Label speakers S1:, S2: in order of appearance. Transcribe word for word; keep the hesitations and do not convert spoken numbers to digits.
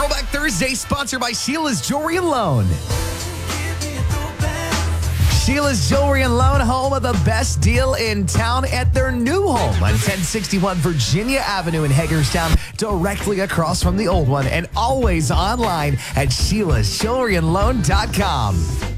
S1: Throwback Thursday, sponsored by Sheila's Jewelry and Loan. Sheila's Jewelry and Loan, home of the best deal in town at their new home on ten sixty-one Virginia Avenue in Hagerstown, directly across from the old one, and always online at sheilas jewelry and loan dot com.